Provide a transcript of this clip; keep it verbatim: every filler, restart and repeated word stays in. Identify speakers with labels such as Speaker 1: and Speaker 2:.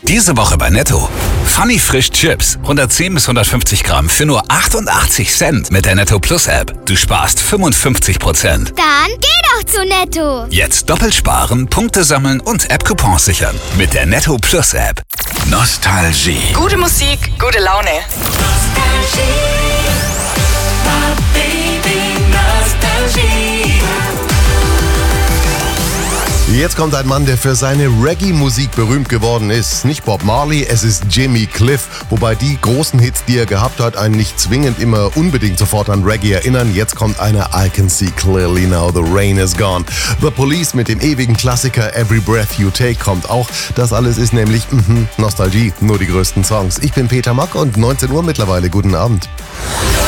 Speaker 1: Diese Woche bei Netto. Funny Frisch Chips. hundertzehn bis hundertfünfzig Gramm für nur achtundachtzig Cent mit der Netto Plus App. Du sparst fünfundfünfzig Prozent.
Speaker 2: Dann geh doch zu Netto.
Speaker 1: Jetzt doppelt sparen, Punkte sammeln und App-Coupons sichern. Mit der Netto Plus App. Nostalgie.
Speaker 3: Gute Musik, gute Laune.
Speaker 4: Jetzt kommt ein Mann, der für seine Reggae-Musik berühmt geworden ist. Nicht Bob Marley, es ist Jimmy Cliff. Wobei die großen Hits, die er gehabt hat, einen nicht zwingend immer unbedingt sofort an Reggae erinnern. Jetzt kommt einer I Can See Clearly Now, The Rain Is Gone. The Police mit dem ewigen Klassiker Every Breath You Take kommt auch. Das alles ist nämlich mm, Nostalgie, nur die größten Songs. Ich bin Peter Mack und neunzehn Uhr mittlerweile. Guten Abend.